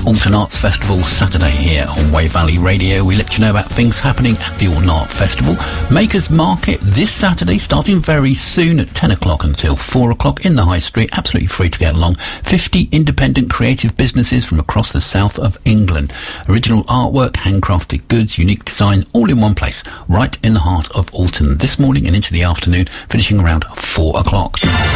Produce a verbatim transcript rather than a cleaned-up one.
Alton Arts Festival Saturday here on Wave Valley Radio. We let you know about things happening at the Alton Art Festival. Makers Market this Saturday, starting very soon at ten o'clock until four o'clock in the High Street. Absolutely free to get along. fifty independent creative businesses from across the south of England. Original artwork, handcrafted goods, unique design, all in one place, right in the heart of Alton. This morning and into the afternoon, finishing around four o'clock.